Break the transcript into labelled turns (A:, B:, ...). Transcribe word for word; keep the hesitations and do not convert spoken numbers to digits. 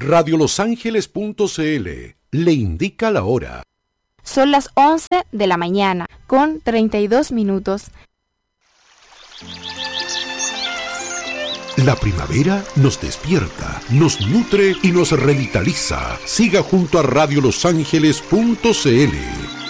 A: radio los ángeles punto c l le indica la hora.
B: Son las once de la mañana con treinta y dos minutos.
A: La primavera nos despierta, nos nutre y nos revitaliza. Siga junto a radio los ángeles punto c l.